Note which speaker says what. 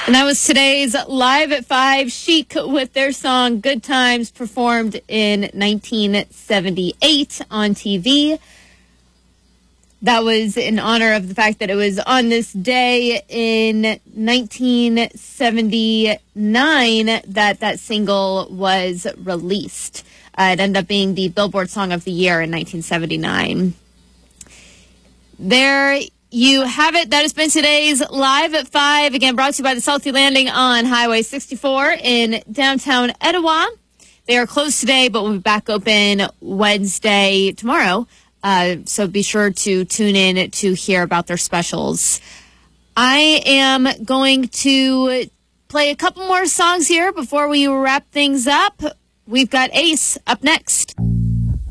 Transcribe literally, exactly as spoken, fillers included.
Speaker 1: And that was today's Live at five. Chic with their song Good Times, performed in nineteen seventy-eight on T V. That was in honor of the fact that it was on this day in nineteen seventy-nine that that single was released. Uh, it ended up being the Billboard Song of the Year in nineteen seventy-nine. There you have it. That has been today's Live at five. Again, brought to you by the Salty Landing on Highway sixty-four in downtown Etowah. They are closed today, but will be back open Wednesday tomorrow. Uh, so be sure to tune in to hear about their specials. I am going to play a couple more songs here before we wrap things up. We've got Ace up next.